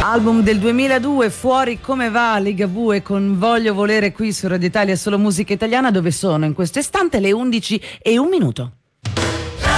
Album del 2002, Fuori come va, Ligabue con Voglio volere qui su Radio Italia Solo Musica Italiana, dove sono in questo istante le 11:01.